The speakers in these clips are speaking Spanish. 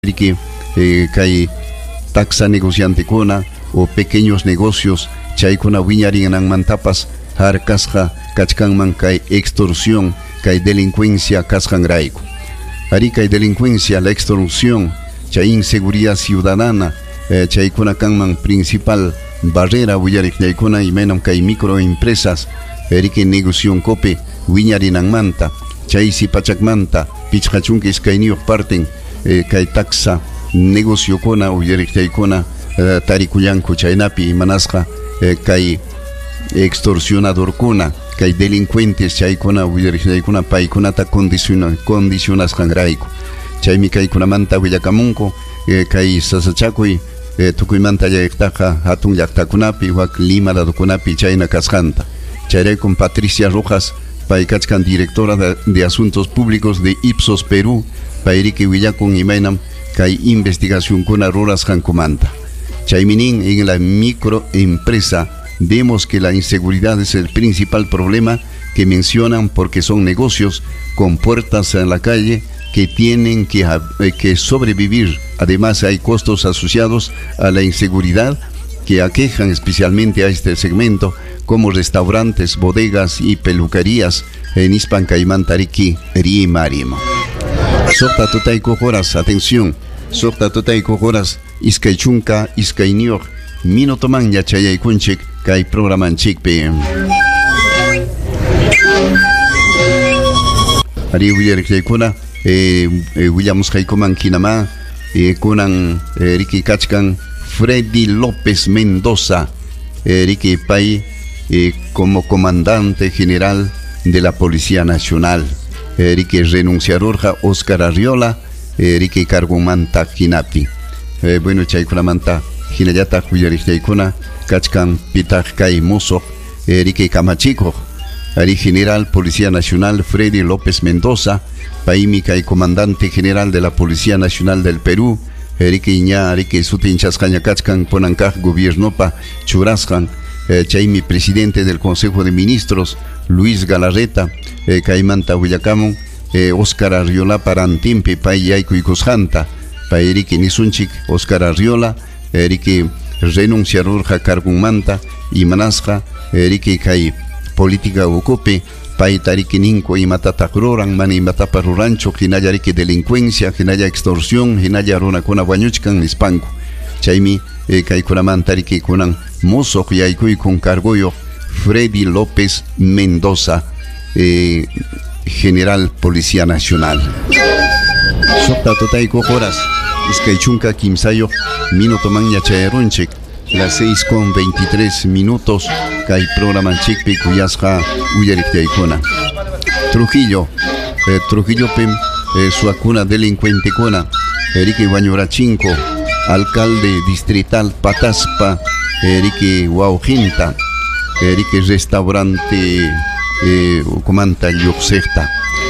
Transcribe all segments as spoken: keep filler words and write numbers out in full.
que eh, hay taxa negociante kuna o pequeños negocios chay kuna wiñaringan mantapas har kasja kachkanman kay extorsión kay delincuencia kasjan raico ari kay delincuencia la extorsión chay inseguridad ciudadana eh, chay kuna kanman principal barrera wiñarik kuna y menos kay microempresas ari que negociación cope wiñarinan manta chay si pachakmanta pichachunquis kay niok parten Eh, kay taxa negocio kona uyerik kona eh, tarikuyanku chaynapi manasqa eh, kay extorsionador kona kay delincuentes chay kona uyerik kona paykunata condiciona condicionas kangraiku chaymi kay kunamanta willakamunku eh, kay sasachakuy eh, tukuymanta llaqtaqa hatun llaqtakunapi wak Lima ladokunapi chayna kasqanta chayraykum Patricia Rojas pay kachkan directora de, de asuntos públicos de Ipsos Perú pairiki willakun imaynam kay investigación kuna ruras hankumanta. Chayminin en la microempresa vemos que la inseguridad es el principal problema que mencionan porque son negocios con puertas en la calle que tienen que, que sobrevivir. Además hay costos asociados a la inseguridad que aquejan especialmente a este segmento como restaurantes, bodegas y peluquerías en Ispancayman Tariki, Rimarimo. Sokta tutay kohoras, atención, sokta tutay kohoras, iskay chunka, iskay niok, minutoman yachayay kunchik, kay programan chikpe. Ari wiyerik kuna, eh, Williams Jaikoman Kinama, eh, kunan eh, Ricky Kachkan, Freddy López Mendoza, eh, Ricky Pay, eh, como comandante general de la Policía Nacional. Rique renunciarorja Oscar Arriola, Rique Cargumanta Hinapi. Eh, bueno, Chaykunamanta Hinayata Huyarikuna, Kachkan Pitaj Kai Mozo, Rique Camachico, Ari General Policía Nacional Freddy López Mendoza, Paimi Kai Comandante General de la Policía Nacional del Perú, Rique Iña, Rique Sutinchas Kachkan Ponankaj Gobiernopa Churasjan, eh, Chaimi Presidente del Consejo de Ministros, Luis Galarreta, eh, Caimanta Huillacamo, eh, Oscar Arriola Parantimpe, Payaico y Cosjanta, Paerique Nisunchik, Oscar Arriola, Erique renunciarorja Cargumanta y Manasja, Erique Kai Política Ocope, Paitarique Ninco y Matatagroran, Mani Mataparurancho, Ginayarique Delincuencia, Ginaya Extorsión, Ginaya Ronacona Guañuchcan, Hispanco, Chaimi, eh, Kai Kuramantarique Kunan, Mozo, Yaico y con Cargoyo, Freddy López Mendoza, eh, General Policía Nacional. Sokta totay kohoras, iskaychunka kimsayo, minuto man yachayaronchik, las seis con veintitrés minutos, kay programa chikpi kuyasja uyarik yaikona. Trujillo, eh, Trujillo pem, eh, suacuna delincuente kona, Erique Bañorachinco, alcalde distrital Pataspa, Erique Huaujinta, Erique restaurante eh, comanta Yoxecta.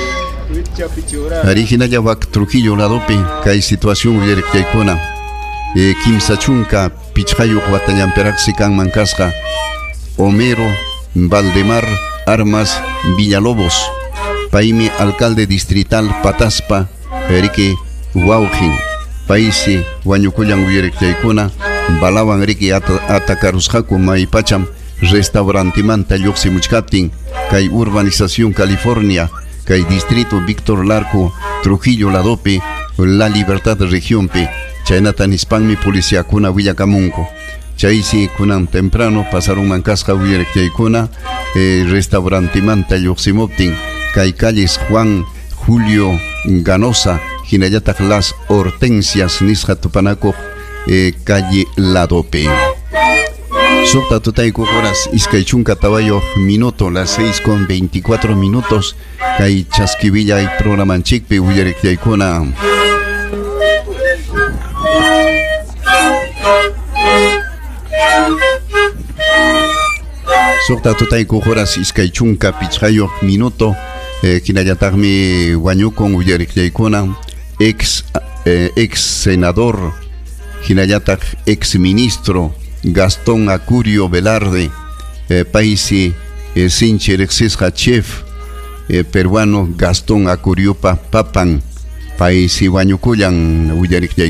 Origina Yawak Trujillo Ladope, Kai situación Uyerik Yaikona, eh, Kimsachunka, Pichayo Huatayamperakzikan Mancasca, Homero, Valdemar, Armas, Villalobos, Paime, alcalde distrital Pataspa, Erique Huaujin, Paisi, Huañucuyan Uyerik Yaikona, Balaban Ricky Atacarusjaco, Maipacham, Restaurante Manta Yoximuchkatin, Kai Urbanización California, Kai Distrito Víctor Larco, Trujillo Ladope, La Libertad Región P, Chaynatan Hispanmi Policía Kuna Villacamunco, Chaisi Kunan temprano pasaron Mancasca Huyerekyaikuna, eh, Restaurante Manta Yoximoptin, Kai Calles Juan Julio Ganosa, Ginayatak Las Hortensias Nisja Tupanaco, eh, Calle Ladope. Sokta tutay horas iskaychunka tabayo minuto las seis con veinticuatro minutos kay chasquivilla y programan chikpe uyarik yaikona. Sokta tutay horas iskaychunka pichayo minuto eh, kinayatarme guanyukon uyarik yaikona ex eh, ex senador kinayatak ex ministro Gastón Acurio Velarde, eh, paisi eh, Sincherexesja chef, eh, peruano Gastón Acuriopa Papan, Pai si wanyu kulang ujarik